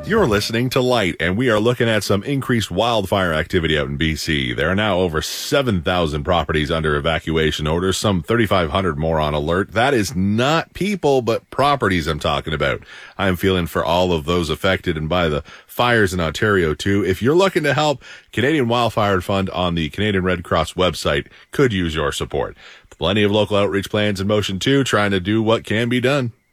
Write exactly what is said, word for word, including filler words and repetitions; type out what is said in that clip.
You're listening to Light, and we are looking at some increased wildfire activity out in B C. There are now over seven thousand properties under evacuation orders, some thirty-five hundred more on alert. That is not people, but properties I'm talking about. I'm feeling for all of those affected and by the fires in Ontario, too. If you're looking to help, Canadian Wildfire Fund on the Canadian Red Cross website could use your support. Plenty of local outreach plans in motion, too, trying to do what can be done.